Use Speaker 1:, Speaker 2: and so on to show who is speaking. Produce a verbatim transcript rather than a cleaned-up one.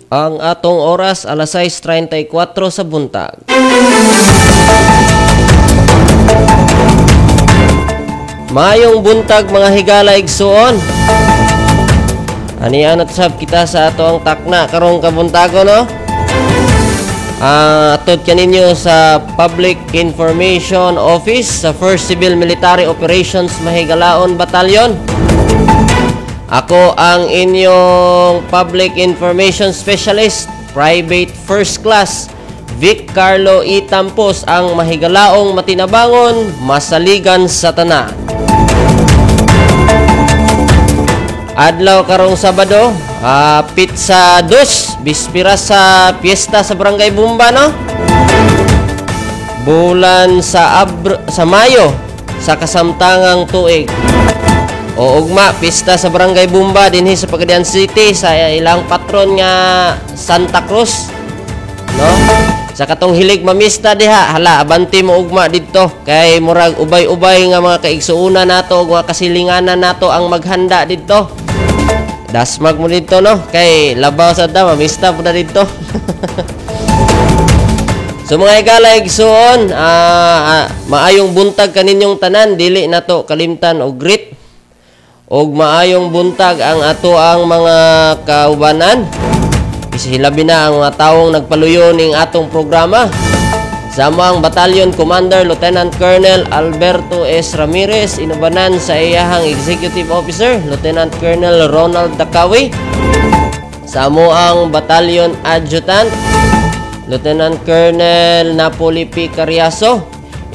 Speaker 1: Ang atong oras alas sais treinta y kuwatro sa buntag. Mayong buntag mga higala igsuon. Aniya na sab kita sa ato ang takna karong kabuntago no. Uh, atod kaninyo sa Public Information Office sa first Civil Military Operations Mahigalaon Batalyon. Ako ang inyong Public Information Specialist, Private First Class, Vic Carlo E. Tampos, ang mahigalaong matinabangon, masaligan sa tanan. Adlaw karong Sabado, uh, pizza dos, bispira sa piyesta sa Barangay Bumba no? Bulan sa Abr sa Mayo sa kasamtangang tuig. O ugma pista sa Barangay Bumba dinhi sa Pagadian City sa ilang patron nga Santa Cruz no sa katong hilig mamista diha hala abanti mo ugma didto kay murag ubay-ubay nga mga kaigsuuna nato ug mga kasilinganan nato ang maghanda didto dasmag mo didto no kay labaw sa ta mamista pud didto. So mga higala igsuon uh, uh, maayong buntag kaninyong tanan dili nato kalimtan og greet og maayong buntag ang ato ang mga kaubanan. Isihilabi na ang mga taong nagpaluyo ning atong programa. Sama ang Battalion Commander Lieutenant Colonel Alberto S. Ramirez, inubanan sa iyahang Executive Officer Lieutenant Colonel Ronald Dacawi. Samo ang Battalion Adjutant Lieutenant Colonel Napoli P. Cariaso.